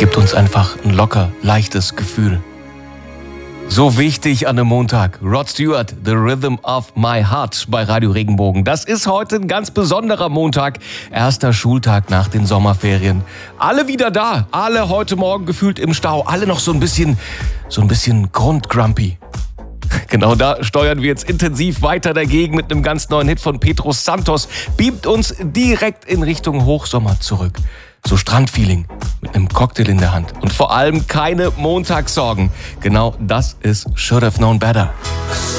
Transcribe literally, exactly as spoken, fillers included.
gibt uns einfach ein locker, leichtes Gefühl. So wichtig an einem Montag. Rod Stewart, The Rhythm of My Heart bei Radio Regenbogen. Das ist heute ein ganz besonderer Montag. Erster Schultag nach den Sommerferien. Alle wieder da. Alle heute Morgen gefühlt im Stau. Alle noch so ein bisschen, so ein bisschen grundgrumpy. Genau da steuern wir jetzt intensiv weiter dagegen mit einem ganz neuen Hit von Pedro Santos. Beamt uns direkt in Richtung Hochsommer zurück. So Strandfeeling mit einem Cocktail in der Hand. Und vor allem keine Montagssorgen. Genau das ist Should Have Known Better.